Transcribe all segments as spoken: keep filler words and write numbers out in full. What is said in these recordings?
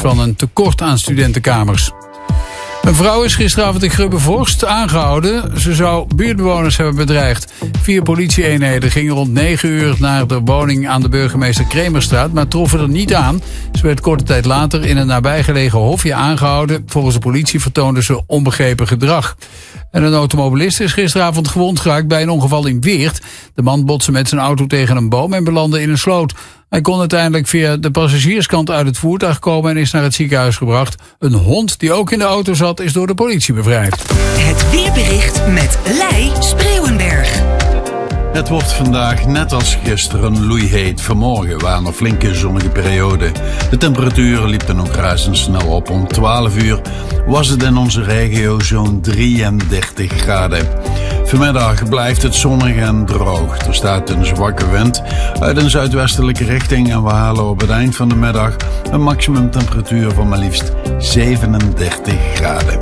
van een tekort aan studentenkamers. Een vrouw is gisteravond in Grubbevorst aangehouden. Ze zou buurtbewoners hebben bedreigd. Vier politie-eenheden gingen rond negen uur naar de woning aan de burgemeester Kremerstraat, maar troffen er niet aan. Ze werd korte tijd later in een nabijgelegen hofje aangehouden. Volgens de politie vertoonde ze onbegrepen gedrag. En een automobilist is gisteravond gewond geraakt bij een ongeval in Weert. De man botste met zijn auto tegen een boom en belandde in een sloot. Hij kon uiteindelijk via de passagierskant uit het voertuig komen en is naar het ziekenhuis gebracht. Een hond die ook in de auto zat is door de politie bevrijd. Het weerbericht met Lei Spreeuwenberg. Het wordt vandaag net als gisteren loeiheet. Vanmorgen waren er flinke zonnige perioden. De temperatuur liep dan ook razendsnel op. Om twaalf uur was het in onze regio zo'n drieëndertig graden. Vanmiddag blijft het zonnig en droog. Er staat een zwakke wind uit een zuidwestelijke richting en we halen op het eind van de middag een maximumtemperatuur van maar liefst zevenendertig graden.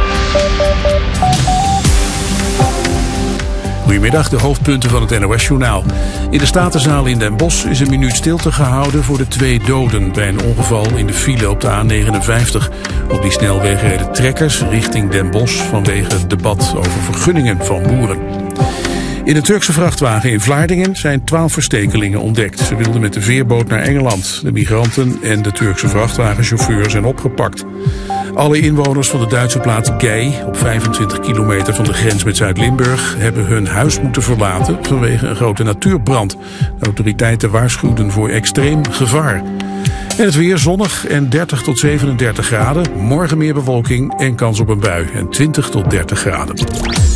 Goedemiddag, de hoofdpunten van het N O S-journaal. In de Statenzaal in Den Bosch is een minuut stilte gehouden voor de twee doden bij een ongeval in de file op de A negenenvijftig. Op die snelweg reden trekkers richting Den Bosch vanwege het debat over vergunningen van boeren. In een Turkse vrachtwagen in Vlaardingen zijn twaalf verstekelingen ontdekt. Ze wilden met de veerboot naar Engeland. De migranten en de Turkse vrachtwagenchauffeur zijn opgepakt. Alle inwoners van de Duitse plaats Gey, op vijfentwintig kilometer van de grens met Zuid-Limburg, hebben hun huis moeten verlaten vanwege een grote natuurbrand. De autoriteiten waarschuwden voor extreem gevaar. En het weer zonnig en dertig tot zevenendertig graden. Morgen meer bewolking en kans op een bui en twintig tot dertig graden.